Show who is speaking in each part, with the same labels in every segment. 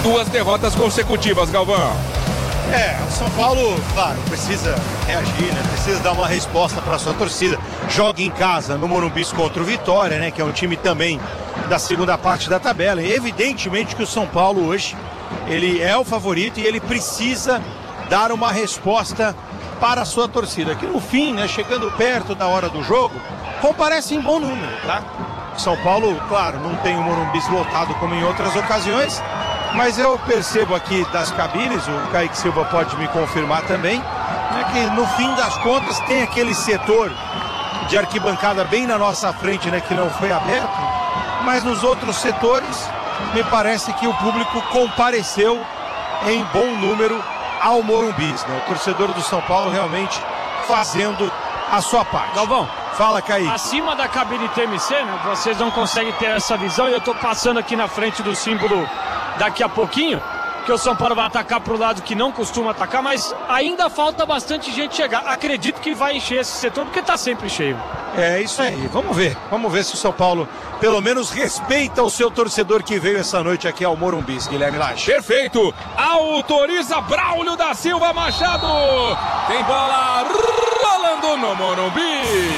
Speaker 1: 2 derrotas consecutivas, Galvão.
Speaker 2: O São Paulo, claro, precisa reagir, né? Precisa dar uma resposta para a sua torcida. Joga em casa no Morumbi contra o Vitória, né? Que é um time também da segunda parte da tabela. E evidentemente que o São Paulo hoje, ele é o favorito e ele precisa dar uma resposta para a sua torcida. Que no fim, né, chegando perto da hora do jogo, comparece em bom número, tá? São Paulo, claro, não tem o Morumbi lotado como em outras ocasiões, mas eu percebo aqui das cabines, o Kaique Silva pode me confirmar também, né, que no fim das contas tem aquele setor de arquibancada bem na nossa frente, né, que não foi aberto, mas nos outros setores me parece que o público compareceu em bom número ao Morumbi, né? O torcedor do São Paulo realmente fazendo a sua parte.
Speaker 3: Galvão,
Speaker 2: fala, Kaique.
Speaker 3: Acima da cabine TMC, né, vocês não conseguem ter essa visão, e eu tô passando aqui na frente do símbolo daqui a pouquinho, que o São Paulo vai atacar pro lado que não costuma atacar, mas ainda falta bastante gente chegar. Acredito que vai encher esse setor, porque tá sempre cheio.
Speaker 2: É isso aí, vamos ver se o São Paulo pelo menos respeita o seu torcedor que veio essa noite aqui ao Morumbi, Guilherme Lage.
Speaker 1: Perfeito, autoriza Braulio da Silva Machado, tem bola rolando no Morumbi.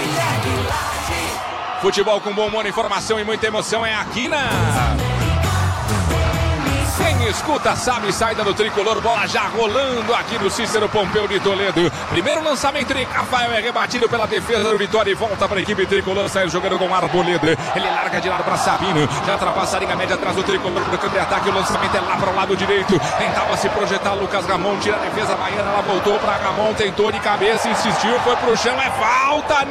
Speaker 1: Futebol com bom humor, informação e muita emoção é aqui na... Quem escuta sabe, saída do tricolor, bola já rolando aqui no Cícero Pompeu de Toledo. Primeiro lançamento de Rafael é rebatido pela defesa do Vitória e volta para a equipe tricolor, sai jogando com Arboleda. Ele larga de lado para Sabino, já ultrapassa a linha média atrás do tricolor para o campo de ataque. O lançamento é lá para o lado direito. Tentava se projetar Lucas Ramon, tira a defesa baiana, ela voltou para Ramon, tentou de cabeça, insistiu, foi para o chão, é falta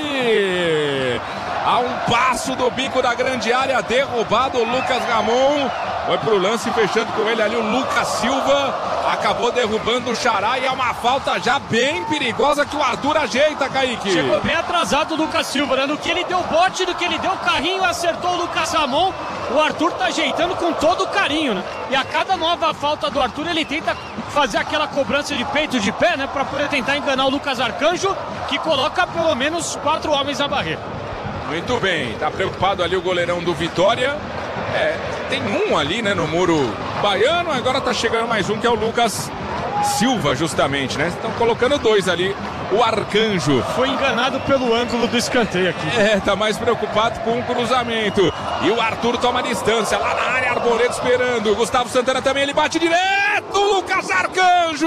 Speaker 1: nele. A um passo do bico da grande área, derrubado o Lucas Ramon. Foi pro lance, fechando com ele ali o Lucas Silva. Acabou derrubando o Xará e é uma falta já bem perigosa que o Arthur ajeita, Kaique.
Speaker 3: Chegou bem atrasado o Lucas Silva, né? No que ele deu bote, no que ele deu carrinho, acertou o Lucas Ramon. O Arthur tá ajeitando com todo o carinho, né? E a cada nova falta do Arthur, ele tenta fazer aquela cobrança de peito de pé, né? Pra poder tentar enganar o Lucas Arcanjo, que coloca pelo menos 4 homens na barreira.
Speaker 1: Muito bem, tá preocupado ali o goleirão do Vitória. Tem um ali, né, no muro baiano, agora tá chegando mais um, que é o Lucas Silva, justamente, né? Estão colocando 2 ali, o Arcanjo.
Speaker 3: Foi enganado pelo ângulo do escanteio aqui.
Speaker 1: Tá mais preocupado com o cruzamento. E o Arthur toma distância, lá na área, Arboleda esperando. Gustavo Santana também, ele bate direto, Lucas Arcanjo!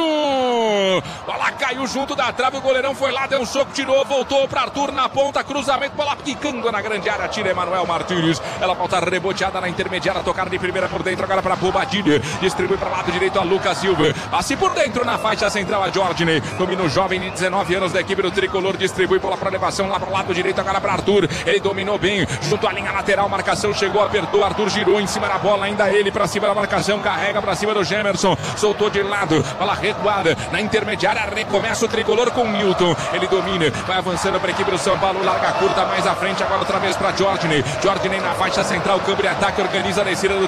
Speaker 1: Bola caiu junto da trave, o goleirão foi lá, deu um soco, tirou, voltou para Arthur na ponta, cruzamento, bola quicando na grande área, tira Emanuel Martins. Ela volta reboteada na intermediária, tocar de primeira por dentro, agora para Bobadilha. Distribui para o lado direito a Lucas Silva. Passe por dentro na faixa central a Jorginei. Domina o jovem de 19 anos da equipe do tricolor, distribui bola para elevação lá para o lado direito, agora para Arthur. Ele dominou bem, junto à linha lateral, marcação chegou, apertou, Arthur girou em cima da bola, ainda ele para cima da marcação, carrega para cima do Gemerson, soltou de lado, bola recuada na intermediária, recomeça o tricolor com o Milton. Ele domina, vai avançando para a equipe do São Paulo, larga curta mais à frente, agora outra vez para Jorginei. Jorginei na faixa central, câmbio de ataque, organiza a descida do